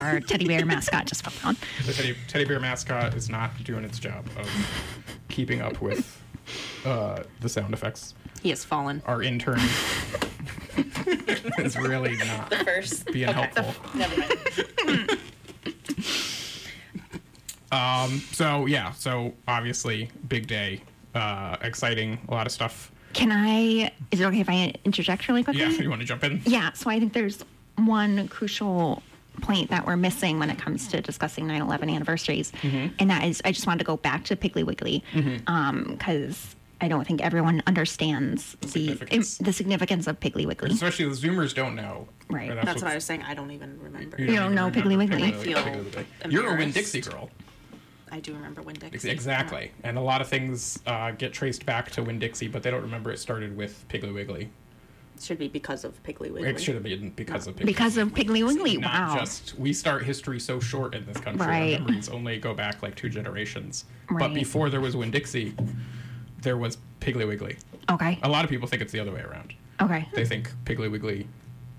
our teddy bear mascot just fell down. The teddy bear mascot is not doing its job of keeping up with the sound effects. He has fallen. Our intern is really not The first. being helpful. Never mind. So obviously big day, exciting, a lot of stuff. Is it okay if I interject really quickly? Yeah, you want to jump in? Yeah, so I think there's one crucial point that we're missing when it comes to discussing 9/11 anniversaries, and that is I just wanted to go back to Piggly Wiggly because I don't think everyone understands the significance of Piggly Wiggly. Especially the Zoomers don't know. Right. That's what I was saying. I don't even remember. You don't know Piggly Wiggly. I feel You're a embarrassed. Winn-Dixie girl. I do remember Winn-Dixie. Exactly. And a lot of things get traced back to Winn-Dixie, but they don't remember it started with Piggly Wiggly. It should be because of Piggly Wiggly. It should have been because of Piggly Because of Piggly Wiggly, Not wow. just, we start history so short in this country. Right. Our memories only go back like 2 generations. But Right. before there was Winn-Dixie, there was Piggly Wiggly. Okay. A lot of people think it's the other way around. Okay. They think Piggly Wiggly,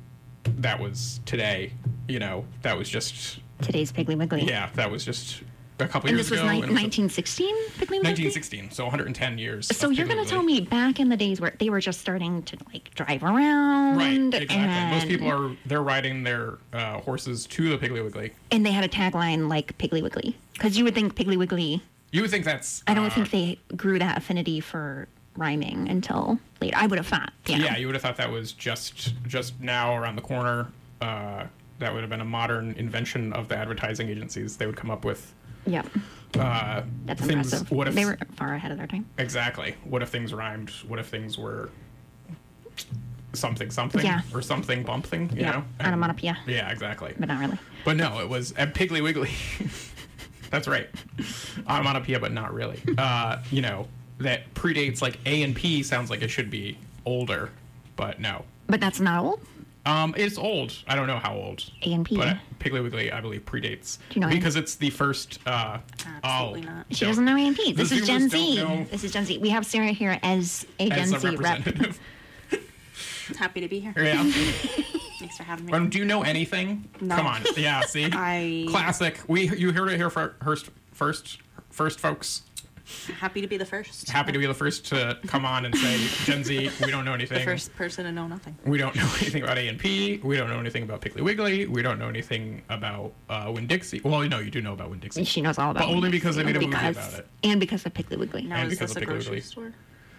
that was just, Today's Piggly Wiggly. yeah, that was just a couple And years this was ago. and it was 1916 Piggly Wiggly? 1916, so 110 years. So of you're Piggly going to tell Wiggly. me back in the days where they were just starting to like drive around, Right, exactly. Most and, people they're riding their horses to the Piggly Wiggly. and they had a tagline like Piggly Wiggly, because you would think Piggly Wiggly. You would think that's. I don't think they grew that affinity for rhyming until later. I would have thought. Yeah, you would have thought that was just now around the corner. That would have been a modern invention of the advertising agencies. They would come up with Yep. That's things. impressive. What if They were far ahead of their time. exactly? What if things rhymed? What if things were something Yeah. or something bumping? You know? And- Onomatopoeia, Yeah, exactly. but not really. But no, it was at Piggly Wiggly. That's right. Onomatopoeia, but not really. That predates like A and P sounds like it should be older, but no. But that's not old. It's old. I don't know how old. A and P. But Piggly Wiggly, I believe, predates. Do you know because it's the first. Absolutely not. She doesn't know A&P. This is Gen Zoomers Z. don't know This is Gen Z. We have Sarah here as a Gen as a Z rep. representative. Happy to be here. Yeah. Thanks for having me. Do you know anything? No. Come on. Yeah. See. Classic. You heard it here first, folks. Happy to be the first. Happy to be the first to come on and say, Gen Z, we don't know anything. The first person to know nothing. We don't know anything about A&P. We don't know anything about Piggly Wiggly. We don't know anything about Winn-Dixie. Well, no, you do know about Winn-Dixie. She knows all about But only Winn-Dixie. because they made a movie about it. And because of Piggly Wiggly. Now, And is because this of a Piggly grocery Wiggly. store?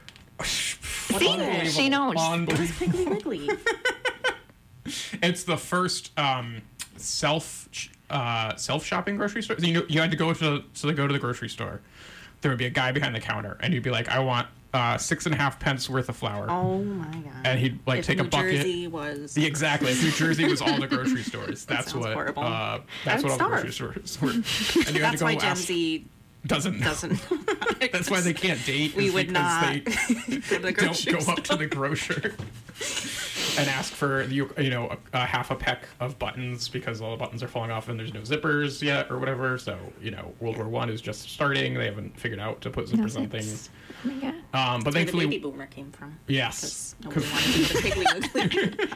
See? She knows. What's Piggly Wiggly? It's the first self-shopping grocery store. You had to go to the grocery store. There would be a guy behind the counter, and you'd be like, "I want 6.5 pence worth of flour." Oh my god! And he'd like if take New a bucket. Jersey was Yeah, exactly. If New Jersey was all the grocery stores, that's sounds what. horrible. That's I'd what all the grocery starve. stores were. And you had That's to go why Gen ask. Z Doesn't know. doesn't. That's why they can't date. We is would because not They go to the grocery don't go up to the grocer and ask for a half a peck of buttons because all the buttons are falling off and there's no zippers yet or whatever. So World War I is just starting. They haven't figured out to put zippers on things. Oh my god. But Where the thankfully, baby boomer came from. yes. Nobody wanted to go to Piggly Wiggly.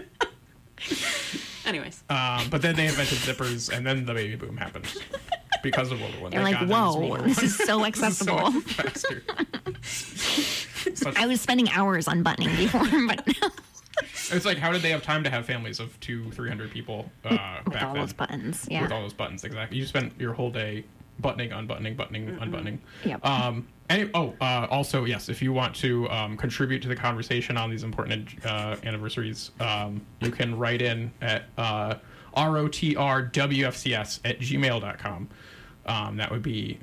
Anyways. But then they invented zippers, and then the baby boom happened because of World War I. They're like, Thank God there was whoa, World this War is so I. accessible. This is so much faster. Such- I was spending hours unbuttoning before, but now It's like, how did they have time to have families of 200-300 people with back all then? those buttons. Yeah. With all those buttons, exactly. You spent your whole day buttoning, unbuttoning, unbuttoning. Yep. Also, yes, if you want to contribute to the conversation on these important anniversaries, you can write in at rotrwfcs@gmail.com. That would be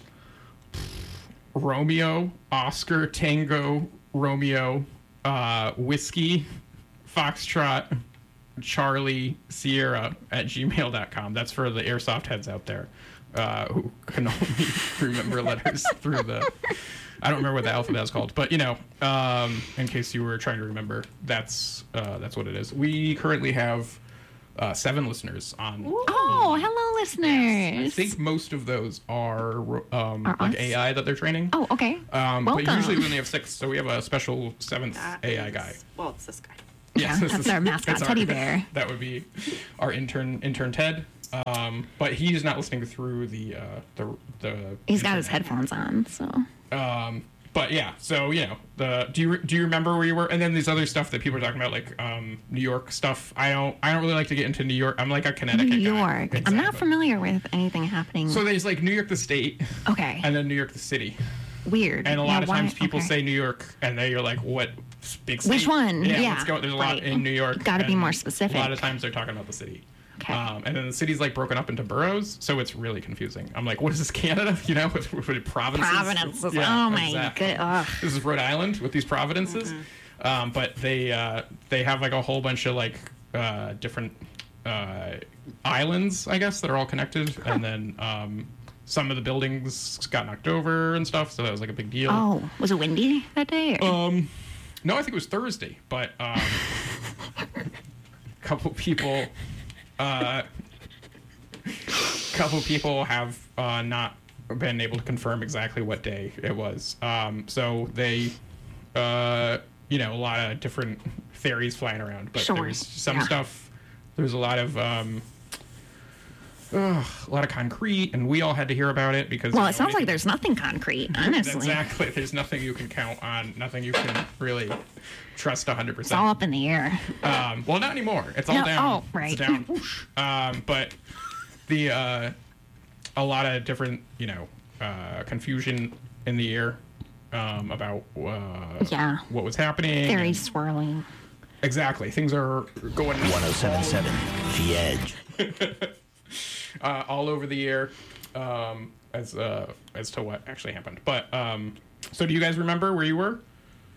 Romeo, Oscar, Tango, Romeo, Whiskey, Foxtrot, Charlie, Sierra @gmail.com. That's for the airsoft heads out there who can only remember letters through the... I don't remember what the alphabet is called, but in case you were trying to remember, that's what it is. We currently have 7 listeners on. Oh, hello, listeners. I think most of those are us? like AI that they're training. Oh, okay. But Welcome. usually we only have 6, so we have a special 7th AI guy. Well, it's this guy. Yeah, that's our mascot, it's teddy bear. That would be our intern Ted. But he's not listening through the He's got his headphones on, so. But yeah, so do you remember where you were? And then there's other stuff that people are talking about, like New York stuff. I don't really like to get into New York. I'm like a Connecticut New guy. York. Exactly. I'm not familiar with anything happening. So there's like New York the state, Okay. and then New York the city. Weird. And a lot of why- times people okay. say New York, and you're like, what big city? Which one? Yeah, let's go. There's a lot right. in New York. Gotta be and more specific. A lot of times they're talking about the city. Okay. And then the city's like broken up into boroughs, so it's really confusing. I'm like, what is this, Canada? With provinces? Providences. Yeah, Oh my exactly. god. This is Rhode Island with these providences. But they have like a whole bunch of like different islands, I guess, that are all connected. And then some of the buildings got knocked over and stuff, so that was like a big deal. Oh, was it windy that day? Or? No, I think it was Thursday, but a couple people have not been able to confirm exactly what day it was. So they, a lot of different theories flying around, but Sure. there's some Yeah. stuff. There's a lot of concrete, and we all had to hear about it because. Well, it sounds like there's nothing concrete, honestly. Exactly. There's nothing you can count on. Nothing you can really trust 100%. It's all up in the air. Well, not anymore. It's all No, down. oh, right. It's down. Whoosh. But the a lot of different, confusion in the air about Yeah. what was happening. Very and- swirling. Exactly. Things are going 1077 The Edge. all over the air as to what actually happened. But so do you guys remember where you were?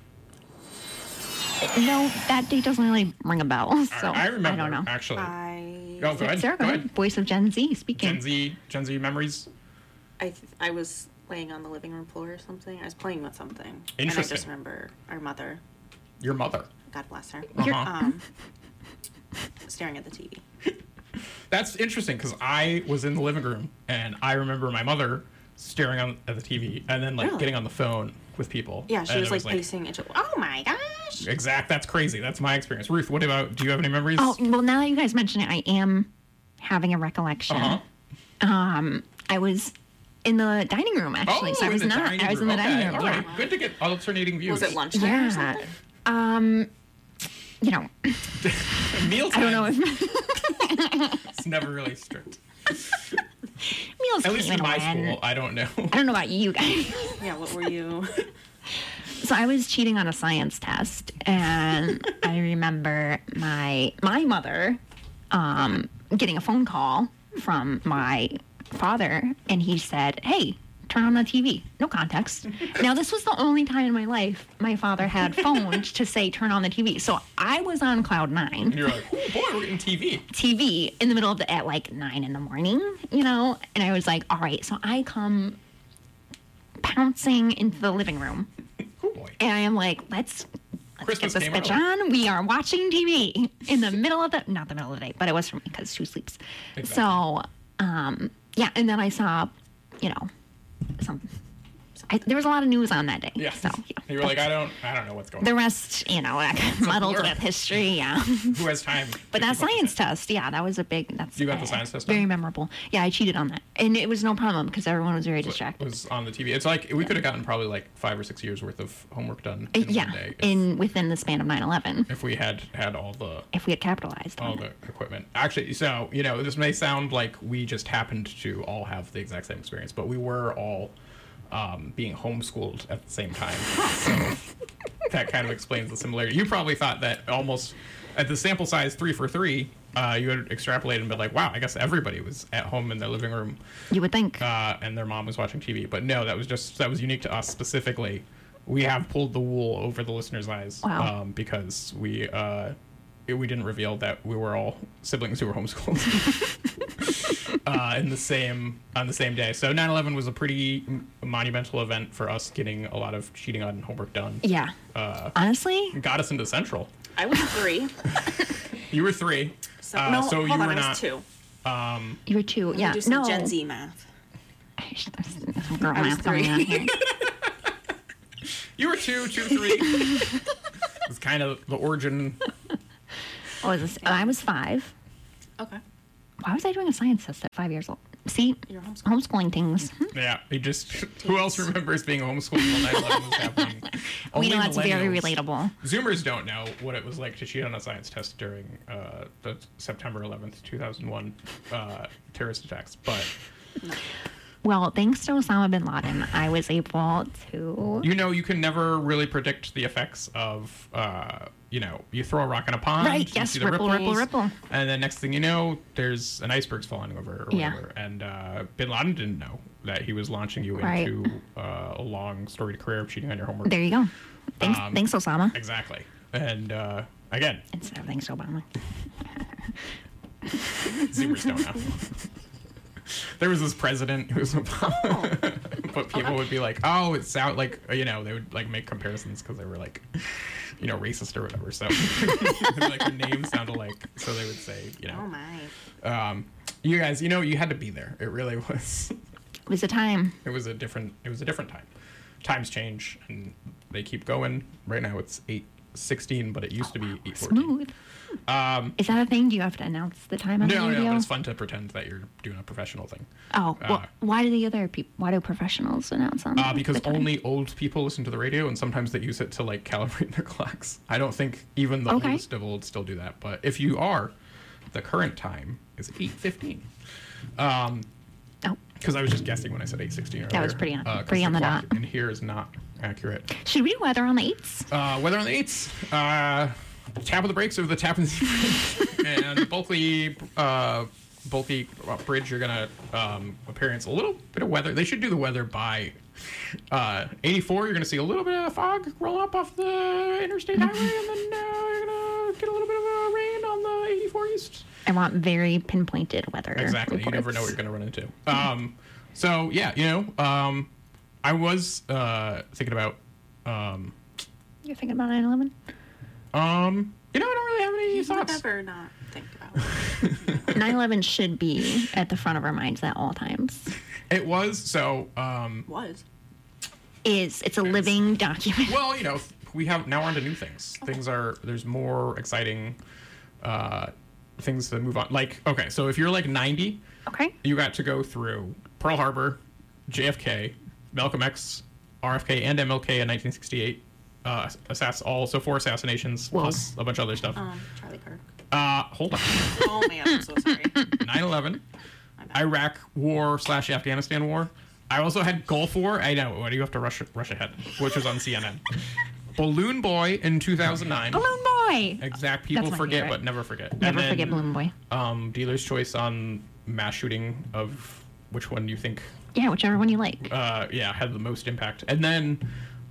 No, that date doesn't really ring a bell. So I remember. don't know. Actually. I Oh, go ahead. Sarah, go ahead. Voice of Gen Z speaking. Gen Z memories. I was laying on the living room floor or something. I was playing with something. And I Interesting. just remember our mother, Your mother. God bless her, Uh-huh. staring at the TV. That's interesting because I was in the living room and I remember my mother staring at the TV and then like Really? getting on the phone with people. Yeah, she And was it like pacing into. Oh my gosh! Exact. That's crazy. That's my experience. Ruth, what about? Do you have any memories? Oh, well, now that you guys mention it, I am having a recollection. Uh-huh. I was in the dining room, actually. So I in was the not. dining I was in the room. dining Okay, room. all Yeah. right. Good to get alternating views. Was it lunchtime or Yeah. something? Mealtime. I don't know if It's never really strict. meals At least came in my and went. school, I don't know. I don't know about you guys. Yeah. What were you? So I was cheating on a science test, and I remember my mother getting a phone call from my father, and he said, "Hey, turn on the TV." No context. Now, this was the only time in my life my father had phoned to say, "Turn on the TV." So I was on cloud nine. And you're like, oh boy, we're getting TV. TV in the middle of at like 9 in the morning, and I was like, all right. So I come pouncing into the living room, Oh boy. and I am like, let's Christmas get this came bitch early. on. We are watching TV in the middle of not the middle of the day, but it was for me because she sleeps. Exactly. So, yeah, and then I saw, there was a lot of news on that day. Yeah. So, You were like, I don't know what's going the on. rest, I got muddled blur. with history. Yeah. Who has time? But to that keep up with science it? test, yeah, that was a big. That's You got the science test Very done? memorable. Yeah, I cheated on that, and it was no problem because everyone was very It distracted. was on the TV. It's like we could have gotten probably like 5 or 6 years worth of homework done in Yeah, one day within the span of 9/11, if we had all the if we had capitalized all on the it. equipment. Actually, so this may sound like we just happened to all have the exact same experience, but we were all being homeschooled at the same time. So that kind of explains the similarity. You probably thought that almost at the sample size 3 for 3, you had extrapolated and been like, wow, I guess everybody was at home in their living room You would think. and their mom was watching TV. But no, that was unique to us specifically. We have pulled the wool over the listeners' eyes Wow. because we didn't reveal that we were all siblings who were homeschooled on the same day. So 9/11 was a pretty monumental event for us, getting a lot of cheating on homework done. Yeah. Honestly, Got us into Central. I was 3. You were 3. So, So no, you hold were on, I not. was 2. you were 2. Yeah. Do some No. Gen Z math. There's some girl I was math going 3. on here. You were 2, 3. It's kind of the origin. What was this? I was 5. Okay. Why was I doing a science test at 5 years old? See, You're homeschooling. homeschooling things. Yeah, it just who else remembers being homeschooled while 9/11 was happening? We Only know that's very millennials. relatable. Zoomers don't know what it was like to cheat on a science test during the September 11th, 2001 terrorist attacks. But Well, thanks to Osama bin Laden, I was able to. you can never really predict the effects of, you throw a rock in a pond, Right, you yes, see the ripple, ripples, ripple, ripple. and then next thing you know, there's an iceberg's falling over or Yeah. whatever. And bin Laden didn't know that he was launching you Right. into a long storied career of cheating on your homework. There you go. Thanks, Osama. Exactly. And again, Instead of thanks, Obama. Zoomers don't know. There was this president who was but people would be like, oh, it sound like, they would like make comparisons because they were like, racist or whatever. So like their names sound alike. So they would say, Oh my. you guys, you had to be there. It really was. It was a time. It was a different time. Times change and they keep going. Right now it's 8:16, but it used to be 8:14. Smooth. Is that a thing? Do you have to announce the time on the No, radio? but it's fun to pretend that you're doing a professional thing. Oh, well, why do the other people? Why do professionals announce on? Because the time? only old people listen to the radio, and sometimes they use it to like calibrate their clocks. I don't think even the Okay. oldest of old still do that. But if you are, the current time is 8:15. Oh, Because I was just guessing when I said 8:16 earlier. That was pretty on- 'cause pretty on the clock dot. in here is not accurate. should we do weather on the 8s? Weather on the 8s. Tap of the brakes of the Tappan Zee Bridge and bulky bridge. You're gonna experience a little bit of weather. They should do the weather by 84. You're gonna see a little bit of fog roll up off the interstate highway, and then you're gonna get a little bit of rain on the 84 east. I want very pinpointed weather. Exactly. You never know what you're gonna run into. So yeah, I was thinking about. You're thinking about 9/11? I don't really have any You thoughts. never not think about it. 9/11 should be at the front of our minds at all times. It was so. Was. It's a living document. Well, we have now on to new things. There's more exciting things to move on. Like, okay, so if you're like 90, Okay. you got to go through Pearl Harbor, JFK, Malcolm X, RFK, and MLK in 1968. Also 4 assassinations, Whoa. plus a bunch of other stuff. Charlie Kirk. Hold on. Oh man, I'm so sorry. 9/11, Iraq War / Afghanistan War. I also had Gulf War. I know. Why do you have to rush ahead? Which was on CNN. Balloon Boy in 2009. Balloon Boy! Exact. People That's my forget, favorite. but never forget. Never And then, forget Balloon Boy. Dealer's choice on mass shooting of which one you think, Yeah, whichever one you like. had the most impact. And then,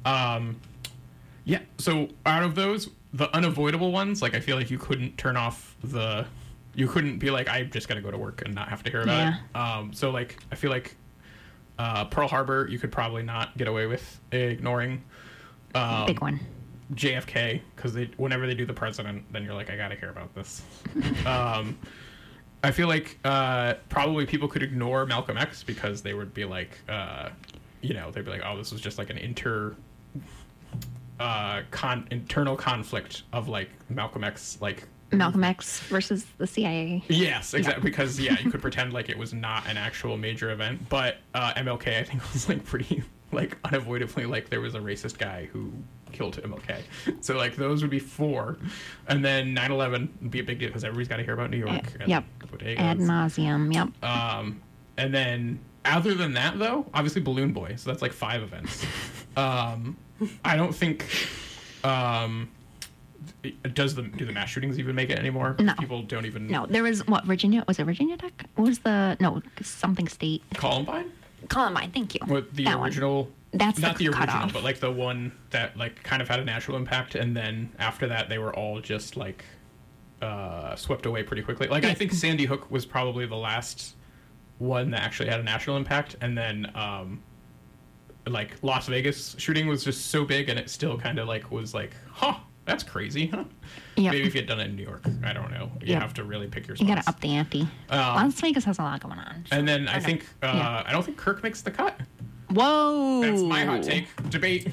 so out of those, the unavoidable ones, like I feel like you couldn't turn off you couldn't be like, I'm just gonna go to work and not have to hear about it. So like, I feel like Pearl Harbor, you could probably not get away with ignoring. Big one. JFK, because whenever they do the president, then you're like, I gotta hear about this. I feel like probably people could ignore Malcolm X because they would be like, they'd be like, oh, this was just like an internal conflict of like Malcolm X, like Malcolm X versus the CIA. Yes, exactly. Because you could pretend like it was not an actual major event, but MLK I think was like pretty like unavoidably like there was a racist guy who killed MLK. So like those would be 4, and then 9/11 would be a big deal because everybody's got to hear about New York. And Yep. bodegas. Ad nauseum. Yep. And then other than that though, obviously Balloon Boy. So that's like 5 events. I don't think. Do the mass shootings even make it anymore? No. People don't even. No, there was Virginia? Was it Virginia Tech? What was something state? Columbine? Columbine. Thank you. With the That one. original. That's not the original, cutoff. but like the one that like kind of had a national impact, and then after that they were all just like swept away pretty quickly. Like I think Sandy Hook was probably the last one that actually had a national impact, and then like Las Vegas shooting was just so big, and it still kind of like was like, that's crazy, huh? Yep. Maybe if you had done it in New York, I don't know. You Yep. have to really pick your You spots. gotta up the ante. Las Vegas has a lot going on. And then I Or no. think Yeah. I don't think Kirk makes the cut. Whoa. That's my hot take. Debate.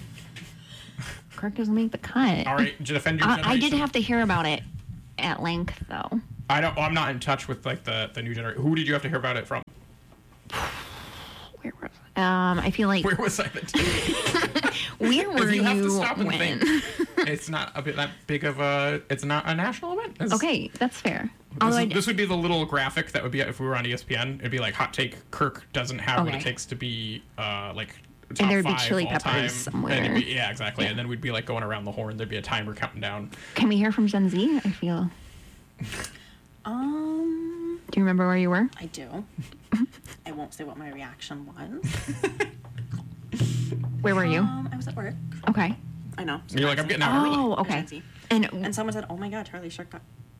Kirk doesn't make the cut. All right, defend your I generation. did have to hear about it at length, though. I'm not in touch with like the new generation. Who did you have to hear about it from? Where was I feel like Where was I the TV? where were If you have to you stop and when? think, it's not a bit that big of a. It's not a national event. Okay, that's fair. This, Although this would be the little graphic that would be if we were on ESPN. It'd be like hot take. Kirk doesn't have what it Okay. takes to be like. Top And there'd be 5 Chili all Peppers time. somewhere. And it'd be, yeah, exactly. Yeah. And then we'd be like going around the horn. There'd be a timer counting down. Can we hear from Gen Z? I feel. Do you remember where you were? I do. I won't say what my reaction was. Where were you? I was at work. Okay. I know. You're like, I'm getting out early. Oh, okay. Gen Z. And And someone said, "Oh my God, Charlie Kirk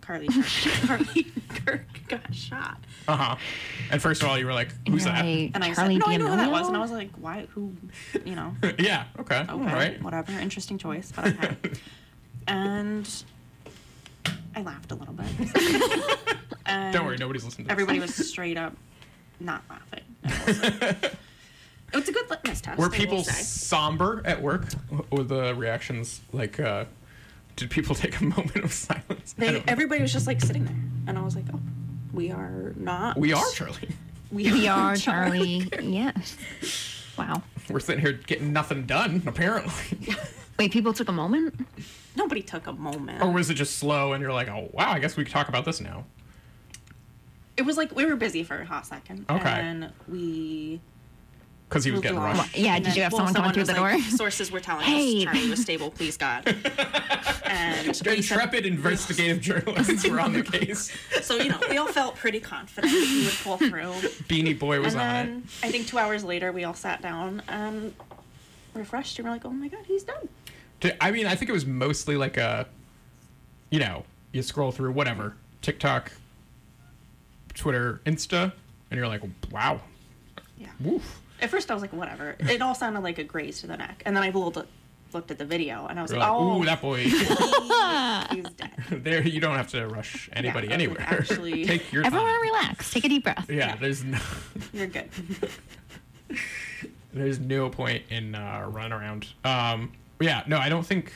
got shot." Uh huh. And first of all, you were like, "Who's that?" And I Charlie said, "No, I know who that D'Amelio? was." And I was like, "Why? Who? You know?" Yeah. Okay. Okay, All right. whatever. Interesting choice, but okay. And I laughed a little bit. And Don't worry, nobody's listening to everybody this. was straight up not laughing. It was a good litmus test. Were I will people say. somber at work? Or the reactions like, did people take a moment of silence? I don't know. Everybody was just like sitting there, and I was like, "Oh, we are not. We are, Charlie. we are Charlie. Yes. Wow. We're sitting here getting nothing done, apparently. Wait, people took a moment? Nobody took a moment. Or was it just slow and you're like, oh, wow, I guess we can talk about this now? It was like we were busy for a hot second. Okay. And we. Because he was getting moved along. rushed. Yeah, And did you have then- someone coming through was the like, door? Sources were telling Hey. us Charlie was stable, please God. And we said- Intrepid investigative journalists were on the case. so, we all felt pretty confident he would pull through. Beanie Boy was And on then I think 2 hours later, we all sat down and refreshed and we're like, "Oh my God, he's done." I mean, I think it was mostly like a, you scroll through whatever, TikTok, Twitter, Insta, and you're like, wow, Yeah. woof. At first, I was like, whatever. It all sounded like a graze to the neck. And then I looked at the video and I was You're like, like, "Oh, ooh, that boy. he's dead." There, you don't have to rush anybody I was like, anywhere. actually- Take your Everyone time. relax. Take a deep breath. Yeah, there's You're good. there's no point in running around. Yeah, no, I don't think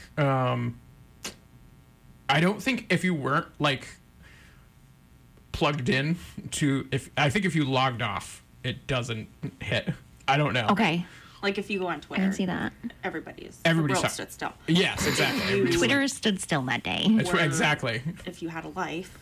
if you weren't like plugged in to I think if you logged off, it doesn't hit. I don't know. Okay. Like if you go on I Twitter, didn't see that. everybody's Everybody's the world talk- stood still. Yes, exactly. Everybody's- Twitter stood still that day. It's, Or- exactly. If you had a life,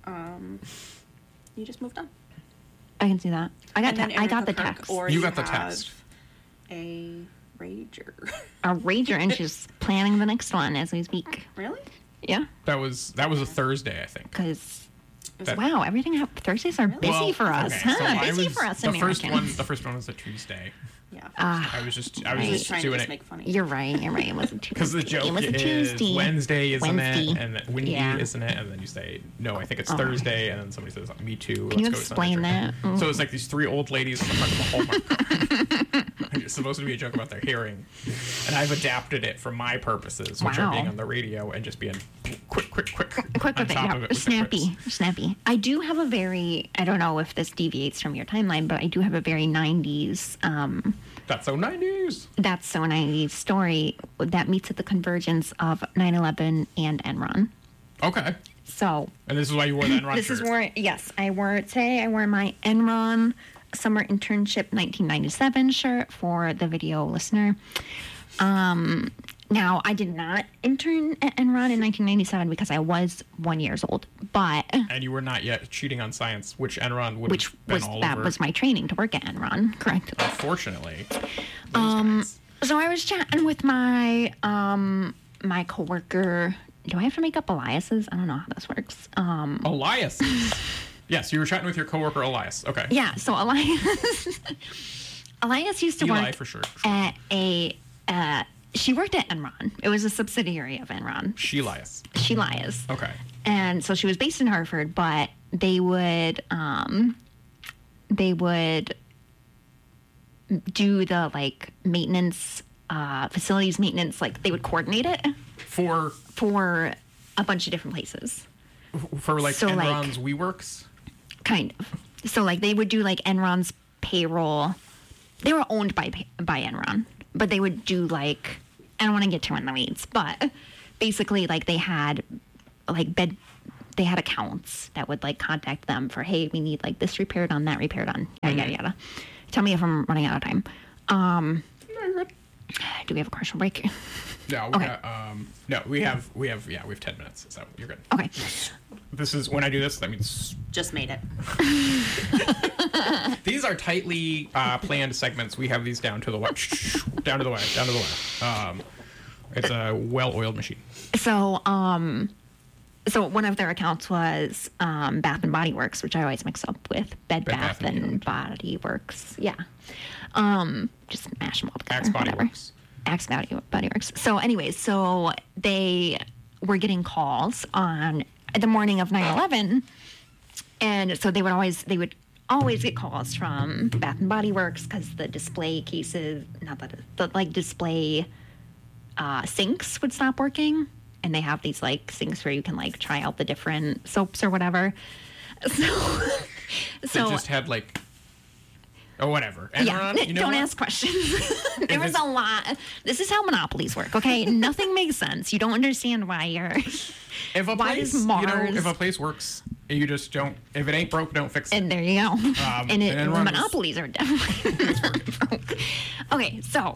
you just moved on. I can see that. I got And then I got the Erica Kirk, text. Or You you got the have text. A rager. A rager, and she's planning the next one as we speak. Really? Yeah, That was a Thursday, I think. because That- wow, everything Thursdays are busy Well, for us, okay, so huh? I Busy was- for us the Americans. first one was a Tuesday. Yeah. I was just Right. Just trying to doing just it make funny. You're right. You're right. It wasn't Tuesday. because the joke it was a is Tuesday. Wednesday, isn't Wednesday. it? And then windy, Yeah. isn't it? And then you say no, I think it's Oh. Thursday, and then somebody says me too. Can you let's go to Sunday explain drinking. that? So it's like these three old ladies on the front of a Hallmark card. And it's supposed to be a joke about their hearing, and I've adapted it for my purposes, which are Wow. being on the radio and just being quick Quick on with it, top yeah. of it with the Snappy, quips. snappy. I do have a very, I don't know if this deviates from your timeline, but I do have a very 90s, That's so 90s. that's so 90s story that meets at the convergence of 9/11 and Enron. Okay, So and this is why you wore that Enron this shirt. is where, yes, I wore my Enron summer internship 1997 shirt for the video listener. Now, I did not intern at Enron in 1997 because I was 1 year old, but And you were not yet cheating on science, which Enron would which have been was all that over. was my training to work at Enron, correct? Unfortunately. Those guys. So I was chatting with my my coworker. Do I have to make up aliases? I don't know how this works. Elias. Yes, you were chatting with your coworker Elias. Okay. Yeah, so Elias used to Eli work for sure. at she worked at Enron. It was a subsidiary of Enron. Shelias. Elias. Okay. And so she was based in Hartford, but they would do the like maintenance, facilities maintenance, like they would coordinate it For for a bunch of different places. like So, like- Enron's WeWorks. Kind of. So like they would do like Enron's payroll. They were owned by Enron, but they would do like, I don't want to get too in the weeds, but basically like they had like they had accounts that would like contact them for, hey, we need like this repaired on, that repaired on, yada yada. Tell me if I'm running out of time. Do we have a commercial break? No, we have 10 minutes, so you're good. Okay. This is when I do this, that means Just made it. these are tightly planned segments. We have these down to the wire. Down to the wire. It's a well-oiled machine. So, so one of their accounts was Bath and Body Works, which I always mix up with Bed Bath and Body Works. Yeah. Just mash them all together. Axe Body Works. Axe Body Works. So anyways, so they were getting calls on the morning of 9/11, and so they would always get calls from Bath and Body Works because the display cases, display sinks would stop working, and they have these like sinks where you can like try out the different soaps or whatever. So They just had like. Or whatever. Enron, don't ask questions. There was a lot. This is how monopolies work, okay? Nothing makes sense. You don't understand why you're... If a why place, does Mars... if a place works, you just don't... If it ain't broke, don't fix it. And there you go. And Enron monopolies are definitely broke. Okay, so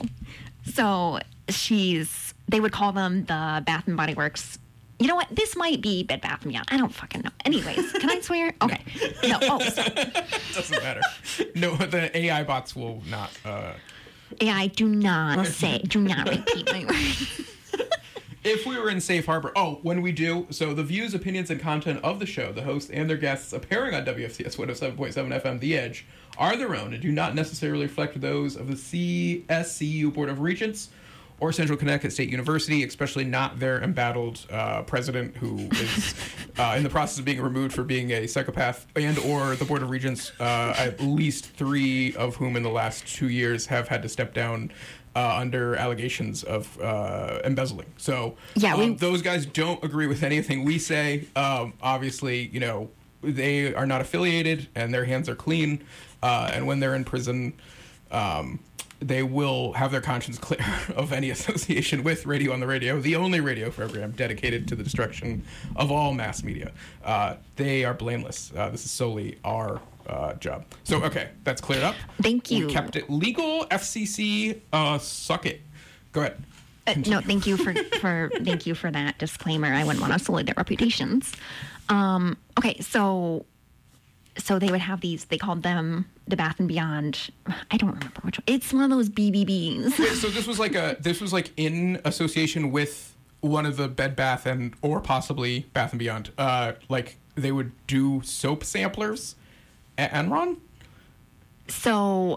they would call them the Bath and Body Works. You know what? This might be Bed Bath & Beyond. I don't fucking know. Anyways, can I swear? Okay. No. Oh, so. Doesn't matter. No, the AI bots will not. AI, do not repeat my words. If we were in safe harbor, when we do, so the views, opinions, and content of the show, the hosts and their guests appearing on WFCS 107.7 FM The Edge are their own and do not necessarily reflect those of the CSCU Board of Regents or Central Connecticut State University, especially not their embattled president who is in the process of being removed for being a psychopath, and or the Board of Regents, at least 3 of whom in the last 2 years have had to step down under allegations of embezzling. So those guys don't agree with anything we say. Obviously, they are not affiliated and their hands are clean. And when they're in prison, they will have their conscience clear of any association with Radio on the Radio, the only radio program dedicated to the destruction of all mass media. They are blameless. This is solely our job. So, okay, that's cleared up. Thank you. We kept it legal. FCC, suck it. Go ahead. No, thank you for that disclaimer. I wouldn't want to sully their reputations. Okay, so they would have these. They called them the Bath and Beyond. I don't remember which one. It's one of those BBBs. Wait, so this was like in association with one of the Bed Bath or possibly Bath and Beyond. Like they would do soap samplers at Enron. So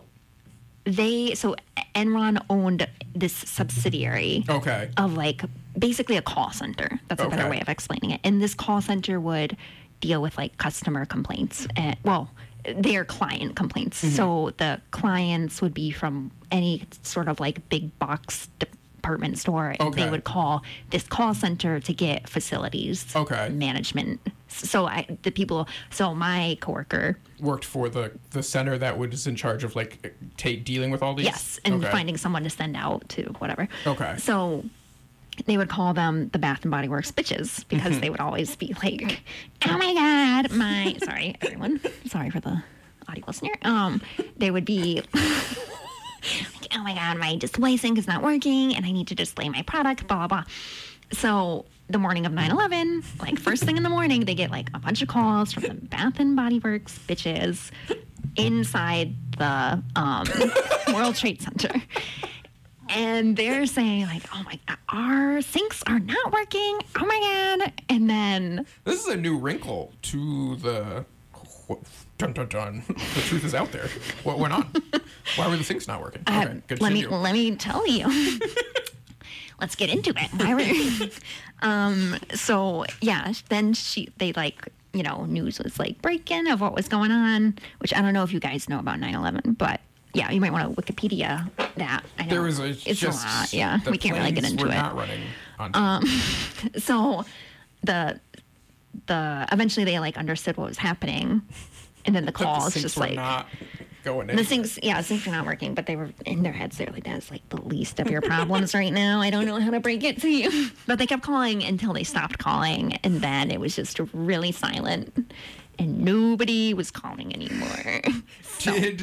Enron owned this subsidiary. Okay. Of like basically a call center. That's a better way of explaining it. And this call center would deal with like customer complaints and their client complaints. Mm-hmm. So the clients would be from any sort of like big box department store, and they would call this call center to get facilities management. So my coworker worked for the center that was in charge of like dealing with all these. Yes, and finding someone to send out to whatever. Okay. So they would call them the Bath and Body Works bitches because they would always be like, "Oh my God, sorry everyone, sorry for the audio listener." They would be like, "Oh my God, my display sink is not working, and I need to display my product." Blah blah blah. So the morning of 9/11, like first thing in the morning, they get like a bunch of calls from the Bath and Body Works bitches inside the World Trade Center. And they're saying like, "Oh my God, our sinks are not working. Oh my God." And then... This is a new wrinkle to the... Dun, dun, dun. The truth is out there. What went on? Why were the sinks not working? Okay, let me tell you. Let's get into it. So yeah, then news was like breaking of what was going on, which I don't know if you guys know about 9/11, but yeah, you might want to Wikipedia that. I know it's a lot. Yeah, we can't really get into it. Not running on so the eventually they like understood what was happening, and then the calls just like going The anywhere. syncs are not working, but they were in their heads. They're like, that's like the least of your problems right now. I don't know how to break it to you. But they kept calling until they stopped calling. And then it was just really silent. And nobody was calling anymore. So. Did